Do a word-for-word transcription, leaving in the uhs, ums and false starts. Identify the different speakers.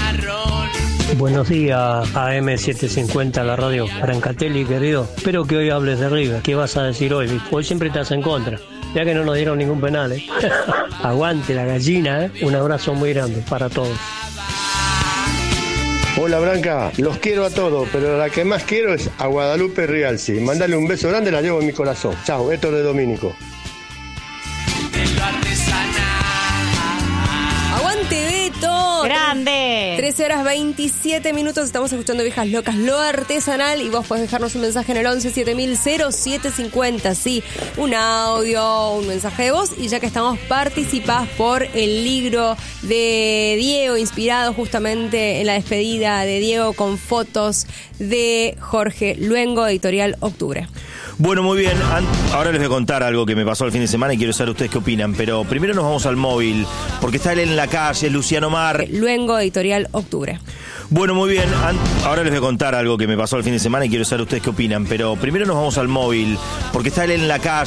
Speaker 1: Buenos días, A M setecientos cincuenta, la radio Brancatelli, querido. Espero que hoy hables de River. ¿Qué vas a decir hoy? Hoy siempre estás en contra, ya que no nos dieron ningún penal, ¿eh? Aguante la gallina, ¿eh? Un abrazo muy grande para todos.
Speaker 2: Hola Branca, los quiero a todos, pero la que más quiero es a Guadalupe Rialci. Mándale un beso grande, la llevo en mi corazón. Chao, Héctor de Domínico.
Speaker 3: ¡Aguante Beto!
Speaker 4: ¡Grande!
Speaker 3: trece horas veintisiete minutos, estamos escuchando Viejas Locas, lo artesanal, y vos podés dejarnos un mensaje en el once siete mil cero siete cincuenta, sí, un audio, un mensaje de voz, y ya que estamos, participás por el libro de Diego, inspirado justamente en la despedida de Diego, con fotos de Jorge Luengo, editorial Octubre.
Speaker 5: Bueno, muy bien. Ahora les voy a contar algo que me pasó el fin de semana y quiero saber ustedes qué opinan. Pero primero nos vamos al móvil, porque está él en la calle, Luciano Mar.
Speaker 3: Luengo, editorial Octubre.
Speaker 5: Bueno, muy bien. Ahora les voy a contar algo que me pasó el fin de semana y quiero saber ustedes qué opinan. Pero primero nos vamos al móvil, porque está él en la calle.